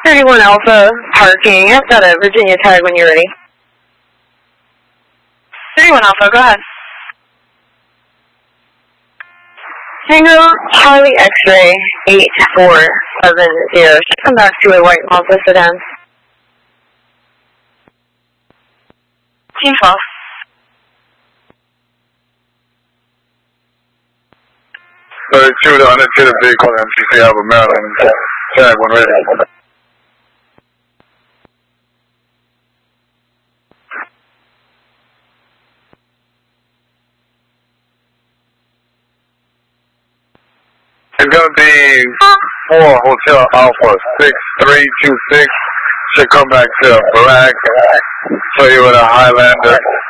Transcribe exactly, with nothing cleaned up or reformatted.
thirty-one Alpha parking. I've got a Virginia tag when you're ready. thirty-one Alpha, go ahead. Tango Charlie X-ray eight four seven zero. Should come back to a white Mazda sedan. Team twelve. thirty-two, the unintended vehicle in M C C Alpha, Maryland. Tag when ready. It's going to be four Hotel Alpha six three two six. Should come back to black. So you with a Highlander